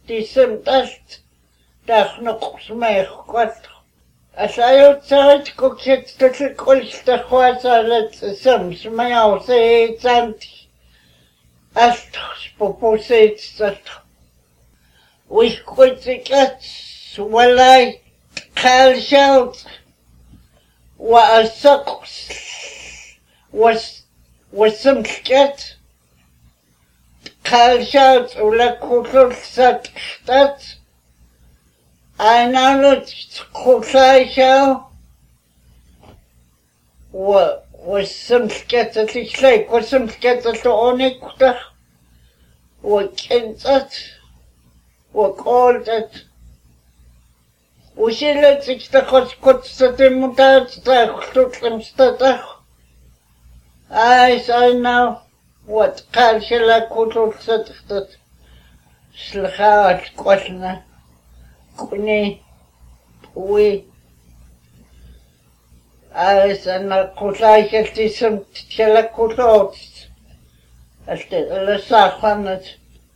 Tissemtalt tahnoqsmeeqqat asayutsarit koketstulliqullistaquasalat samsmayauseitsanti altorspupusitsat uiqqutsiqat walai qalshaut wa asaqs wasamtqat qalshaut ulaqullulsatqtat Ainalut qulayshaw wasamtqatatliklay wasamtqatatluoniqtaq wak'intz'at wak'oltz'at usilatz'iktaqutsqutsatimutatz'taqllutl'imstataq saynaw watqalshalaqululsatqtat slhawat q'walna Kuni, uwi, sana kulay kaltisam tiyala kulot, alte alasafanat.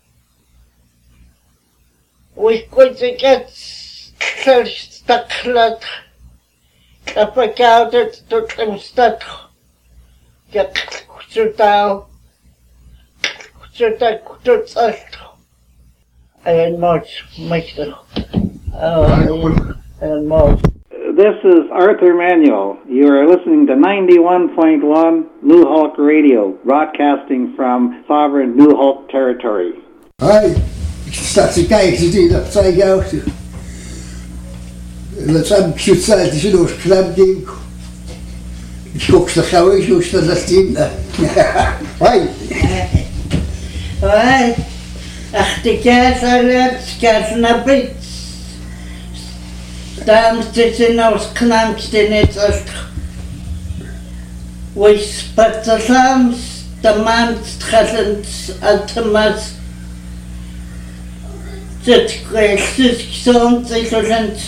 Uwi kutsikat staklat, kapakautat tutlimstat, jak kutsutaw, kututsalt. Ayan moch, maister. This is Arthur Manuel. You are listening to 91.1 New Hulk Radio, broadcasting from sovereign New Hulk territory. Hi, staat te kijken, die dat zei jou. Dat zijn zoet die door klem ding. Ik kook ze gauw eens, hoe staat dat team? Hoi. Hoi. Ach, de kersalet, kersnabit. Там стенаус к нам стенец Ой спацалам стаман стхалент атмас Цэткэлсис ксон цэлолент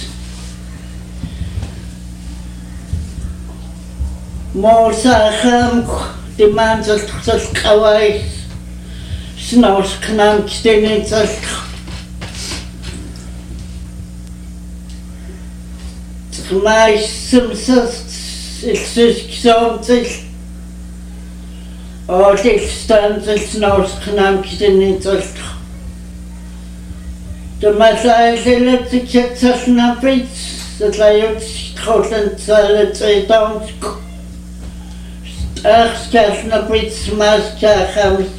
Морсахам диман зэлтхсэл кавай Снаус к нам стенец Mais simsas ilsusksoomtil otilstansil snausqnaamkitinitsalq Tamasaaililatikiatsalnapit satlayutqullantsaalatsaitaunsk Arskaalnapit maaskaaqaamisk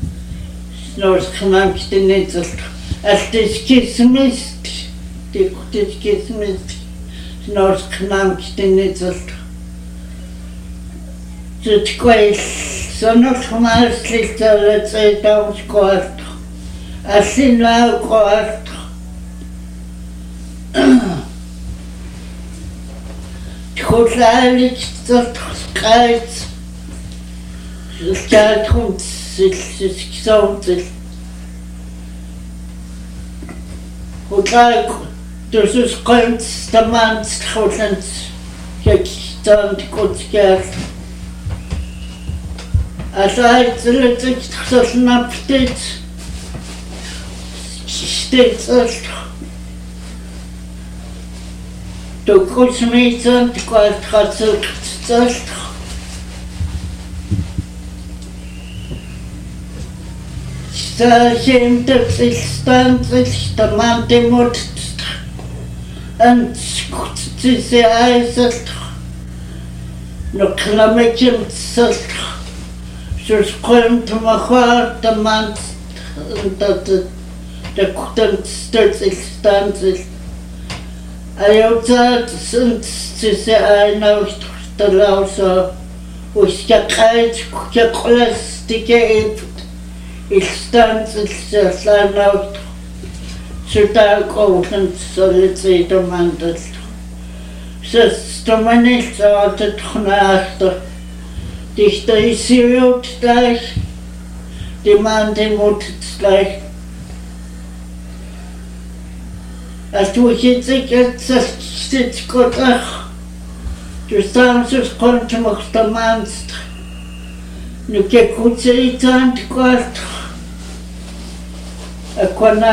snausqnaamkitinitsalq Altiskismist Tikutiskismist Norsk namktinitsalt. Tutquail sonok marslittalet seitausquart. Assinlauquart. Tqullaaliktsalt qait. Skaatrunt silsisksoomtil. Qullaaq Dus is komt de maand schoolend, kijk dan de kotskaart. Als hij het echt zo snapt dit, steeds als de kosmeten, de kwart gaat zo zelf. Stel je dat zich stand, de maand die moet. En skutsi aisalt no klamejim salt sus komt maar de man dat de kutten stil stand ayotat sunt se ainaus de lausa uskaqait kuqlastique il stand se slanaus Sutaaqoullant solitsitamantat Sastamanil saatatqnaarta Tihtaissiuutlaik Timantimutlaik Atuhitsikatsastitqutaq Tustaamsus quntumaqtamaanst Nukkakkutsiitaantquart Aquana